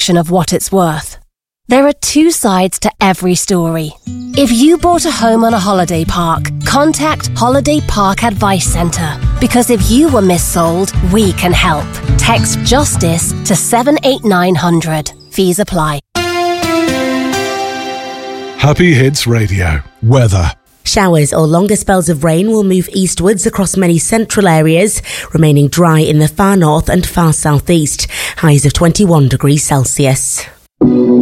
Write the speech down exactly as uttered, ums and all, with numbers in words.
fraction of what it's worth. There are two sides to every story. If you bought a home on a holiday park, contact Holiday Park Advice Centre, because if you were missold, we can help. Text JUSTICE to seven eight nine hundred. Fees apply. Happy Hits Radio. Weather. Showers or longer spells of rain will move eastwards across many central areas, remaining dry in the far north and far southeast. Highs of twenty-one degrees Celsius.